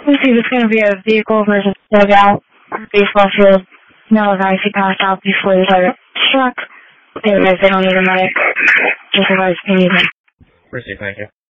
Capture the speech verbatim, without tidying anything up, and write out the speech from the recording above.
Let's see, it's going to be a vehicle versus dugout, baseball field. No, guys, he passed out before he got struck. Hey, guys, they don't need a medic. Just a guys, they need him. Received, thank you.